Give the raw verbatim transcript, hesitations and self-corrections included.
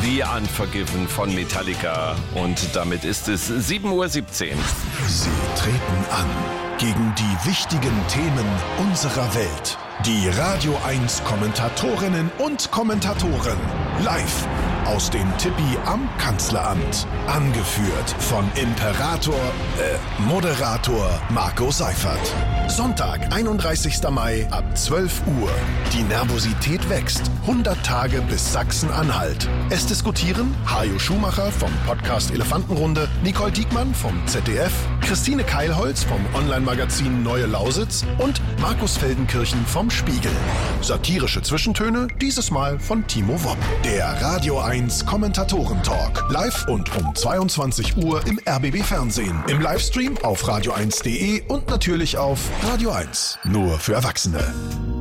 wie Unforgiven von Metallica. Und damit ist es sieben Uhr siebzehn. Sie treten an gegen die wichtigen Themen unserer Welt. Die Radio eins Kommentatorinnen und Kommentatoren live aus dem Tippi am Kanzleramt. Angeführt von Imperator, äh, Moderator Marco Seifert. Sonntag, einunddreißigster Mai ab zwölf Uhr. Die Nervosität wächst. hundert Tage bis Sachsen-Anhalt. Es diskutieren Hajo Schumacher vom Podcast Elefantenrunde, Nicole Diekmann vom Z D F, Christine Keilholz vom Online-Magazin Neue Lausitz und Markus Feldenkirchen vom Spiegel. Satirische Zwischentöne, dieses Mal von Timo Wopp. Der Radio eins Kommentatoren-Talk. Live und um zweiundzwanzig Uhr im R B B Fernsehen. Im Livestream auf radio eins punkt de und natürlich auf Radio eins. Nur für Erwachsene.